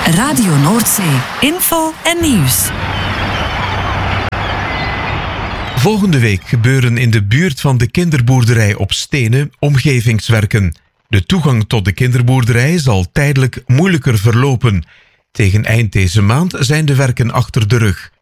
Radio Noordzee. Info en nieuws. Volgende week gebeuren in de buurt van de kinderboerderij op Stenen omgevingswerken. De toegang tot de kinderboerderij zal tijdelijk moeilijker verlopen. Tegen eind deze maand zijn de werken achter de rug.